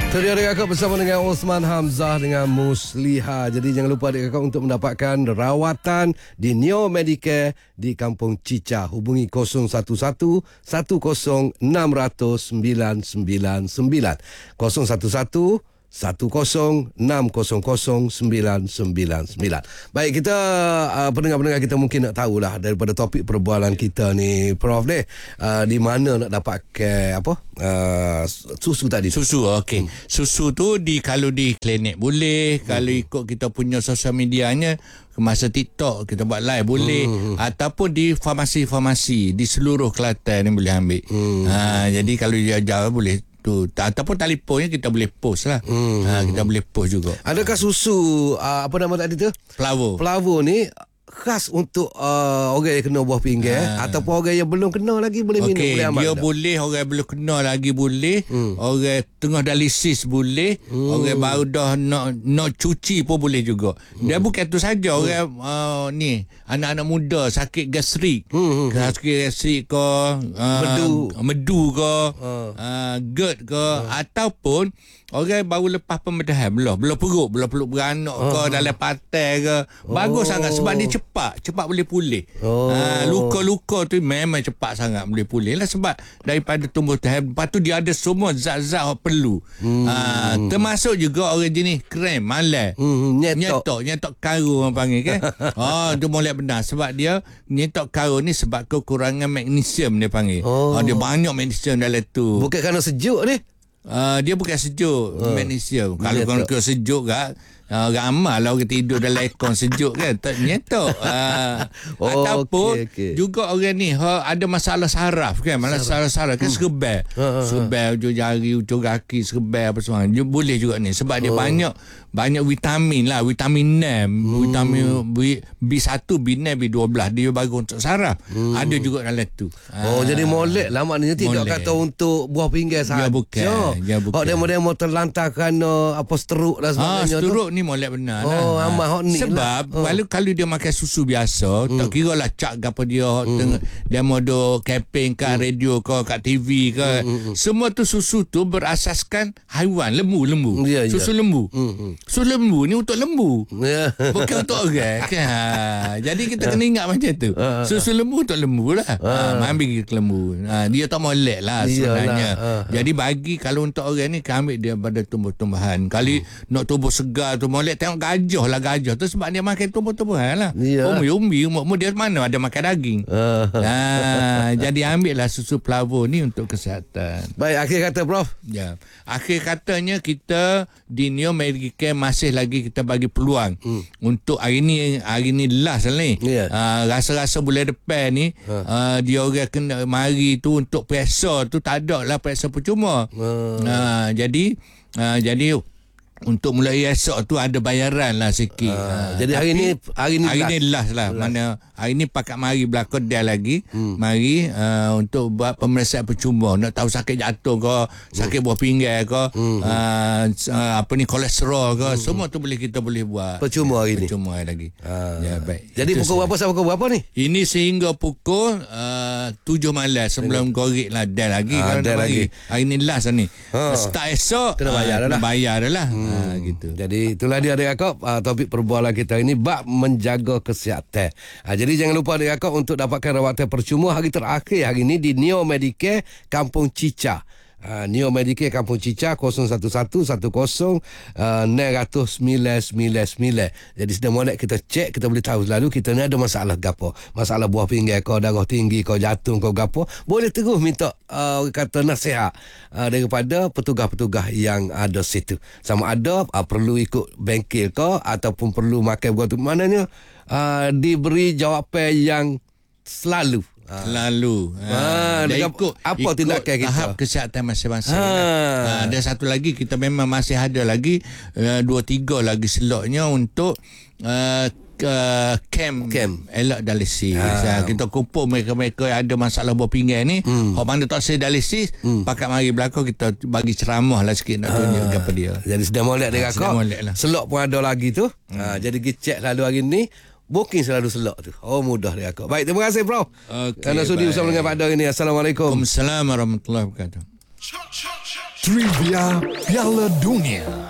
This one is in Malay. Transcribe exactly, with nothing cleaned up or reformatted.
Itu dia adik kakak bersama dengan Osman Hamzah dengan Musliha. Jadi jangan lupa adik kakak untuk mendapatkan rawatan di Neo Medicare di Kampung Cica. Hubungi kosong satu satu, satu kosong enam kosong sembilan sembilan sembilan kosong satu satu, satu kosong enam kosong kosong sembilan sembilan sembilan. Baik, kita uh, pendengar-pendengar kita mungkin nak tahulah daripada topik perbualan kita ni, Prof ni, uh, di mana nak dapatkan apa uh, susu tadi. Susu, okey. Hmm. Susu tu di kalau di klinik boleh, hmm. kalau ikut kita punya sosial medianya, masa TikTok kita buat live boleh, hmm. ataupun di farmasi-farmasi di seluruh Kelantan ni boleh ambil. Hmm. Ha, jadi kalau dia jauh boleh tu, ataupun telefonnya kita boleh post lah. Hmm. Ha, kita boleh post juga. Adakah susu uh, apa nama tadi tu? Pelavo. Pelavo ni khas untuk uh, orang yang kena buah pinggang, ha. ataupun orang yang belum kena lagi boleh minum, okay, boleh ambil. Dia tak? boleh, orang yang belum kena lagi boleh, hmm. orang tengah dialisis boleh, hmm. orang baru dah nak nak cuci pun boleh juga. Dia hmm. bukan tu saja, hmm. orang uh, ni anak-anak muda sakit gastrik, hmm. sakit gastrik ke, uh, medu, medu ke, uh. uh, GERD ke, uh. ataupun orang baru lepas pembedahan, belah belah perut, belah perut beranak uh. ke, dalam patai ke, bagus oh. sangat sebab dia cepat, cepat boleh pulih. Oh. Ha, luka-luka tu memang cepat sangat boleh pulih lah sebab daripada tumbuh tahan. Lepas tu dia ada semua zat-zat yang perlu. Hmm. Ha, termasuk juga orang jenis krem, malas. Hmm. Nyetok. Nyetok, nyetok karu orang panggil kan. Oh, tu boleh benar sebab dia nyetok karu ni sebab kekurangan magnesium dia panggil. Oh. Ha, dia banyak magnesium dalam tu. Bukan kerana sejuk ni. Uh, dia bukan sejuk, oh. magnesium. Kalau kalau kau sejuk kan, uh, ramai lah orang tidur dalam aircon sejuk kan, tak nyetok. Uh, oh, ataupun okay, okay. juga orang ni ha, ada masalah saraf kan, masalah saraf kan, hmm. serbel. Uh, uh, serbel ujung jari, ujung kaki, serbel apa semua. Dia boleh juga ni sebab dia oh. banyak banyak vitamin lah, vitamin enam, hmm. vitamin B, B1, B enam, B dua belas dia bagus untuk saraf. Hmm. Ada juga dalam tu. Oh, uh, jadi molek lah maknanya, tidak molek. Kata untuk buah pinggang sahaja. Dia bukan. Dia bukan. Oh, demo-demo terlantar kerana apa stroke dan sebagainya. Ah, stroke tu ni molek benar lah. Oh, amat hot ni. Sebab lah. kalau oh. kalau dia makan susu biasa, hmm. tak kira lah cak apa dia hmm. tengah dia modo campaign kat hmm. radio ke, kat T V ke. Hmm. Hmm. Semua tu susu tu berasaskan haiwan, lembu-lembu. Ya, susu ya. lembu. Hmm. Susu lembu ni untuk lembu. Ya. Bukan untuk orang kan. Ha, jadi kita kena ingat macam tu. Susu lembu untuk lembu lah. Ha, ambil ke lembu. Ha, dia tak molek lah sebenarnya. Ha. Jadi bagi kalau untuk orang ni kami dia pada tumbuh-tumbuhan. Kali hmm. nak tumbuh segar tu molek, tengok gajah lah, gajah tu sebab dia makan tumbuh-tumbuhan lah. Ya. Umbi-umbi umur dia mana ada makan daging. Uh. Ha, jadi ambil lah susu Pelavo ni untuk kesihatan. Baik, akhir kata Prof. Ya. Akhir katanya kita di Neo Medicare masih lagi kita bagi peluang hmm. untuk hari ni hari ni last lah ni. Yeah. Uh, rasa-rasa bulan depan ni uh. Uh, dia orang kena mari tu untuk periksa tu tak ada lah periksa percuma. Uh. Uh, jadi uh, jadi untuk mulai esok tu ada bayaran lah sikit. Uh, uh, jadi hari ni hari ni hari last. ni last lah. Last. Mana hari ni pakat mari belakang dia lagi. Hmm. Mari uh, untuk buat pemeriksaan percuma. Nak tahu sakit jantung ke, sakit buah pinggang ke, hmm. uh, uh, apa ni kolesterol ke, hmm. semua tu boleh kita boleh buat. Percuma hari ni. Percuma lagi. Uh. Ya, baik. Jadi itu pukul berapa sampai pukul berapa ni? Ini sehingga pukul uh, tujuh malam sebelum korek lah dah lagi. Ah, dah lagi. Hari ni last lah ni. Ha. Start esok kena bayar uh, dah. Kena bayar dah lah. Hmm. Ha, gitu. Jadi itulah dia adik kakak, uh, topik perbualan kita ini bab menjaga kesihatan. Uh, jadi jangan lupa adik kakak untuk dapatkan rawatan percuma hari terakhir hari ini di Neo Medicare Kampung Cica. Uh, Neo Medicare Kampung Cica kosong satu satu, satu kosong enam sembilan sembilan sembilan. Jadi sedang molek kita cek, kita boleh tahu selalu kita ni ada masalah gapo. Masalah buah pinggang kau, darah tinggi kau, jantung kau gapo. Boleh terus minta uh, kata nasihat uh, daripada petugas-petugas yang ada situ. Sama ada uh, perlu ikut bengkel kau ataupun perlu makan buah tu. Maknanya uh, diberi jawapan yang selalu. Selalu ha, ha, dia ikut apa tindakan kita, tahap kesihatan masing-masing. Ha. Ha, dan satu lagi kita memang masih ada lagi uh, dua tiga lagi slotnya untuk uh, uh, camp, camp elak dialisis. Ha. Ha, kita kumpul mereka-mereka yang ada masalah buah pinggang ni, hmm. orang mana tak saya dialisis, hmm. pakat mari belakang kita bagi ceramah lah sikit nak tunjuk ha. kepada dia. Jadi sedang molek dia kakak. Lah. Slot pun ada lagi tu. Hmm. Ha, jadi kita cek lalu hari ni. Booking selalu selok tu. Oh, mudah dia kak. Baik, terima kasih bro. Okay, kerana sudi bersama dengan Pak Dar ini. Assalamualaikum. Waalaikumsalam warahmatullahi wabarakatuh. Trivia Piala Dunia.